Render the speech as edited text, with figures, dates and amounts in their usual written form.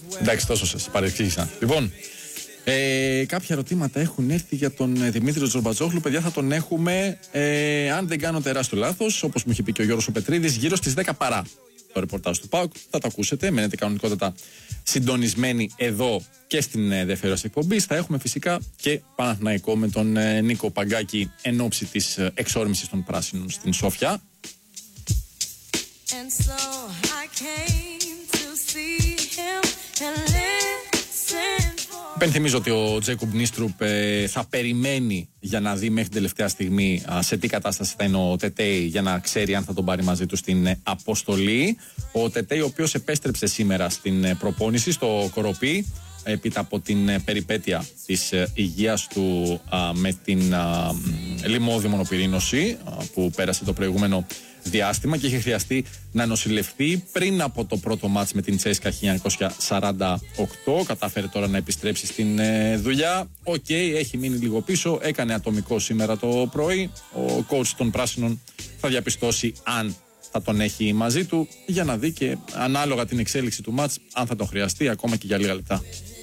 Εντάξει, τόσο σας παρεξήγησα. Λοιπόν, κάποια ερωτήματα έχουν έρθει για τον Δημήτρη Τζορμπατζόγλου. Παιδιά, θα τον έχουμε, αν δεν κάνω τεράστιο λάθος, όπως μου είχε πει και ο Γιώργος ο Πετρίδης, γύρω στις 10 παρά το ρεπορτάζ του ΠΑΟΚ. Θα το ακούσετε. Μένετε κανονικότατα συντονισμένοι εδώ και στην δεύτερη ώρα εκπομπής. Θα έχουμε φυσικά και Παναθηναϊκό με τον Νίκο Παγκάκη εν ώψη της εξόρμησης των πράσινων στην Σόφια. Υπενθυμίζω ότι ο Τζέικομπ Νίστρουπ θα περιμένει για να δει μέχρι την τελευταία στιγμή σε τι κατάσταση θα είναι ο Τετέι, για να ξέρει αν θα τον πάρει μαζί του στην αποστολή. Ο Τετέι, ο οποίος επέστρεψε σήμερα στην προπόνηση στο Κοροπή έπειτα από την περιπέτεια της υγείας του με την λιμώδη μονοπυρήνωση που πέρασε το προηγούμενο διάστημα και είχε χρειαστεί να νοσηλευτεί πριν από το πρώτο μάτς με την Τσέσκα 1948. Κατάφερε τώρα να επιστρέψει στην δουλειά. Έχει μείνει λίγο πίσω. Έκανε ατομικό σήμερα το πρωί. Ο coach των Πράσινων θα διαπιστώσει αν θα τον έχει μαζί του για να δει και ανάλογα την εξέλιξη του μάτς αν θα τον χρειαστεί ακόμα και για λίγα λεπτά.